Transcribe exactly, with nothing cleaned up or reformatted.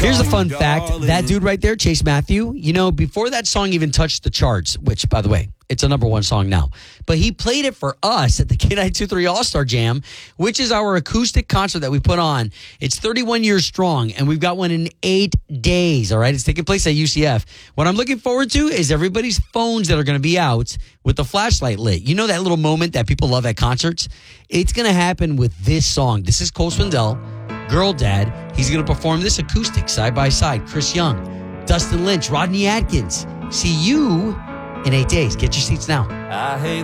Here's a fun fact. That dude right there, Chase Matthew, you know, before that song even touched the charts, which, by the way, it's a number one song now, but he played it for us at the K nine two three All-Star Jam, which is our acoustic concert that we put on. It's thirty-one years strong, and we've got one in eight days, all right? It's taking place at U C F. What I'm looking forward to is everybody's phones that are going to be out with the flashlight lit. You know that little moment that people love at concerts? It's going to happen with this song. This is Cole Swindell, Girl Dad. He's going to perform this acoustic side by side. Chris Young, Dustin Lynch, Rodney Atkins. See you in eight days. Get your seats now. I hate